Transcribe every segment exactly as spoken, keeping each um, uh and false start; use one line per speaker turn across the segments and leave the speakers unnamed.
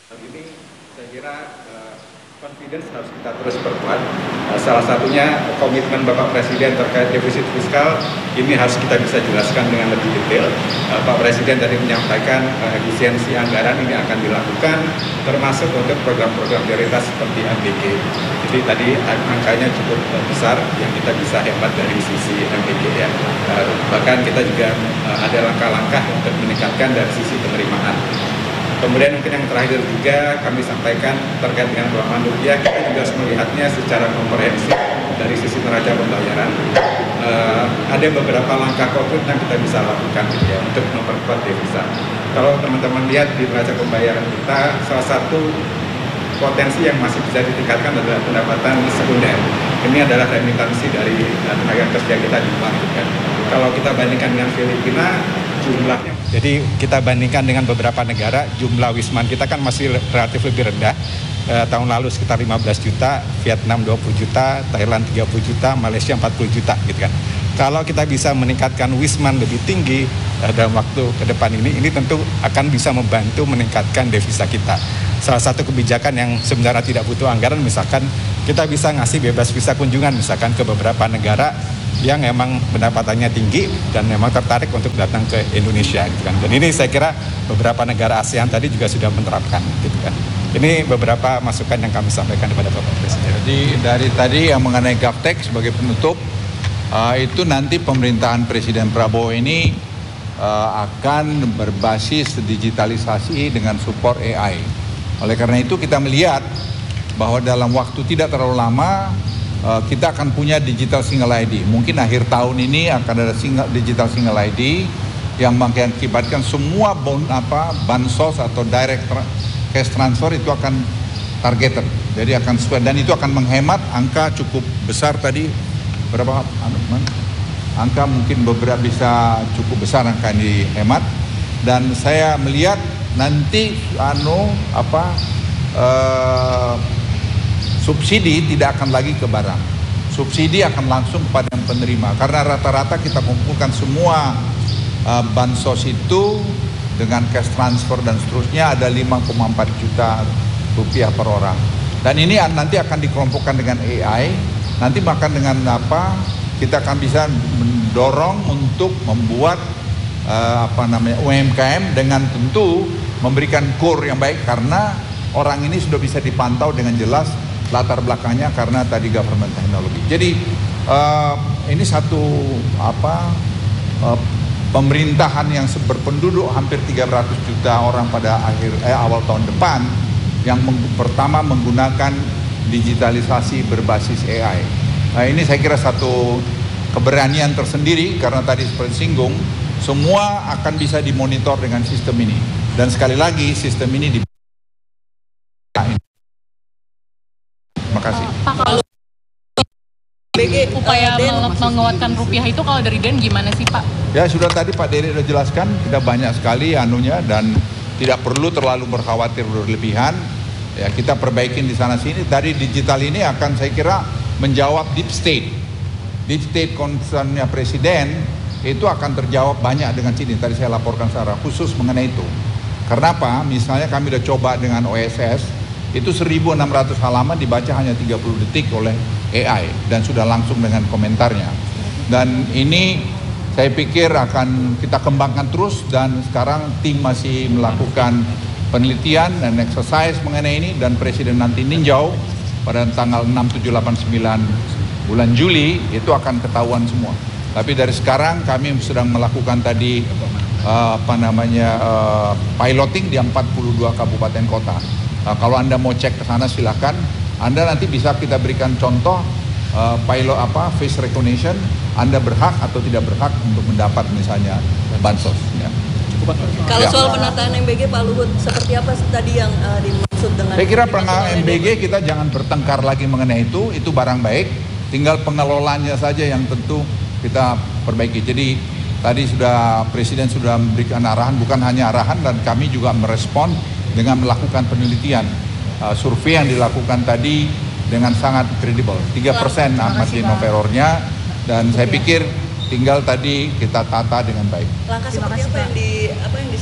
Ini saya kira uh, confidence harus kita terus perkuat. Uh, salah satunya komitmen Bapak Presiden terkait defisit fiskal ini harus kita bisa jelaskan dengan lebih detail. Uh, Pak Presiden tadi menyampaikan uh, efisiensi anggaran ini akan dilakukan termasuk untuk program-program prioritas seperti M B G. Jadi tadi angkanya cukup uh, besar yang kita bisa hemat dari sisi M B G ya. Uh, bahkan kita juga uh, ada langkah-langkah untuk meningkatkan dari sisi penerimaan. Kemudian mungkin yang terakhir juga kami sampaikan terkait dengan pelemahan rupiah, kita juga harus melihatnya secara komprehensif dari sisi neraca pembayaran. Uh, ada beberapa langkah konkret yang kita bisa lakukan gitu ya, untuk memperkuat devisa. Kalau teman-teman lihat di neraca pembayaran kita, salah satu potensi yang masih bisa ditingkatkan adalah pendapatan sekunder. Ini adalah remitansi dari tenaga kerja kita di luar. Kan. Kalau kita bandingkan dengan Filipina, jumlahnya. Jadi kita bandingkan dengan beberapa negara, jumlah wisman kita kan masih relatif lebih rendah. E, tahun lalu sekitar lima belas juta, Vietnam dua puluh juta, Thailand tiga puluh juta, Malaysia empat puluh juta gitu kan. Kalau kita bisa meningkatkan wisman lebih tinggi e, dalam waktu ke depan ini, ini tentu akan bisa membantu meningkatkan devisa kita. Salah satu kebijakan yang sebenarnya tidak butuh anggaran, misalkan kita bisa ngasih bebas visa kunjungan misalkan ke beberapa negara yang memang pendapatannya tinggi dan memang tertarik untuk datang ke Indonesia gitu kan. Dan ini saya kira beberapa negara ASEAN tadi juga sudah menerapkan gitu kan. Ini beberapa masukan yang kami sampaikan kepada Bapak Presiden.
Jadi dari tadi yang mengenai Gaptek sebagai penutup, uh, itu nanti pemerintahan Presiden Prabowo ini uh, akan berbasis digitalisasi dengan support A I. Oleh karena itu kita melihat bahwa dalam waktu tidak terlalu lama Uh, kita akan punya digital single I D. Mungkin akhir tahun ini akan ada single, digital single I D yang mengakibatkan semua bon, apa, bansos atau direct tra- cash transfer itu akan targeted. Jadi akan sesuai dan itu akan menghemat angka cukup besar tadi berapa? Angka mungkin beberapa bisa cukup besar angka yang dihemat. Dan saya melihat nanti anu apa? Uh, subsidi tidak akan lagi ke barang, subsidi akan langsung kepada yang penerima karena rata-rata kita kumpulkan semua uh, bansos itu dengan cash transfer dan seterusnya ada lima koma empat juta rupiah per orang dan ini nanti akan dikelompokkan dengan A I, nanti bahkan dengan apa kita akan bisa mendorong untuk membuat uh, apa namanya U M K M dengan tentu memberikan core yang baik karena orang ini sudah bisa dipantau dengan jelas latar belakangnya karena tadi government teknologi. Jadi uh, ini satu apa uh, pemerintahan yang berpenduduk hampir tiga ratus juta orang pada akhir eh, awal tahun depan yang meng, pertama menggunakan digitalisasi berbasis A I. Nah, ini saya kira satu keberanian tersendiri karena tadi seperti singgung semua akan bisa dimonitor dengan sistem ini dan sekali lagi sistem ini di Terima kasih.
Pak, kalau upaya menguatkan rupiah itu kalau dari D E N gimana sih Pak?
Ya sudah tadi Pak Dede sudah jelaskan, kita banyak sekali anunya dan tidak perlu terlalu berkhawatir berlebihan. Ya kita perbaikin di sana sini. Dari digital ini akan saya kira menjawab deep state. Deep state concernnya Presiden itu akan terjawab banyak dengan sini. Tadi saya laporkan secara khusus mengenai itu. Karena apa? Misalnya kami sudah coba dengan O S S. Itu seribu enam ratus halaman dibaca hanya tiga puluh detik oleh A I dan sudah langsung dengan komentarnya. Dan ini saya pikir akan kita kembangkan terus dan sekarang tim masih melakukan penelitian dan exercise mengenai ini dan Presiden nanti ninjau pada tanggal enam, tujuh, delapan, sembilan bulan Juli itu akan ketahuan semua. Tapi dari sekarang kami sedang melakukan tadi uh, apa namanya uh, piloting di empat puluh dua kabupaten kota. Nah, kalau Anda mau cek ke sana silakan. Anda nanti bisa kita berikan contoh uh, pilot apa face recognition. Anda berhak atau tidak berhak untuk mendapat misalnya bansos. Ya.
Kalau
ya.
soal penataan M B G Pak Luhut seperti apa tadi yang uh, dimaksud dengan?
Saya kira penataan M B G kita jangan bertengkar lagi mengenai itu. Itu barang baik. Tinggal pengelolaannya saja yang tentu kita perbaiki. Jadi tadi sudah Presiden sudah memberikan arahan, bukan hanya arahan dan kami juga merespon dengan melakukan penelitian uh, survei yang dilakukan tadi dengan sangat kredibel tiga persen margin of error-nya dan saya pikir tinggal tadi kita tata dengan baik.
Langkah seperti apa yang di apa yang disarankan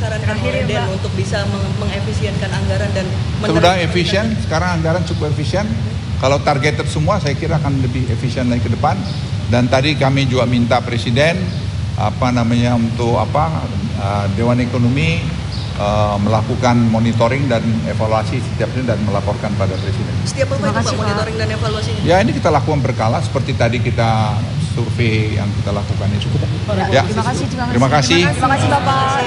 disarankan oleh D E N untuk bisa meng- mengefisienkan anggaran dan
Sudah efisien, sekarang anggaran cukup efisien. Kalau targeted semua saya kira akan lebih efisien lagi ke depan. Dan tadi kami juga minta Presiden apa namanya untuk apa uh, Dewan Ekonomi uh, melakukan monitoring dan evaluasi setiap ini dan melaporkan pada Presiden.
Setiap apa itu Pak monitoring dan evaluasinya?
Ya ini kita lakukan berkala seperti tadi kita survei yang kita lakukan itu. Ya.
Terima kasih.
Terima kasih.
Terima kasih Bapak.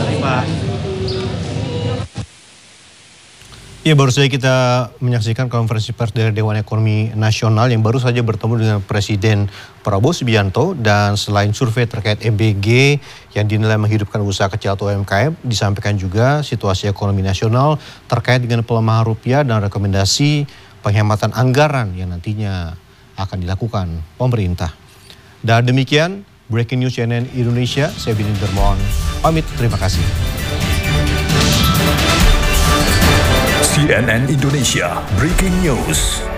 Ya, baru saja kita menyaksikan konferensi pers dari Dewan Ekonomi Nasional yang baru saja bertemu dengan Presiden Prabowo Subianto, dan selain survei terkait M B G yang dinilai menghidupkan usaha kecil atau U M K M, disampaikan juga situasi ekonomi nasional terkait dengan pelemahan rupiah dan rekomendasi penghematan anggaran yang nantinya akan dilakukan pemerintah. Dan demikian Breaking News C N N Indonesia, saya Bini Dermawan pamit, terima kasih.
C N N Indonesia Breaking News.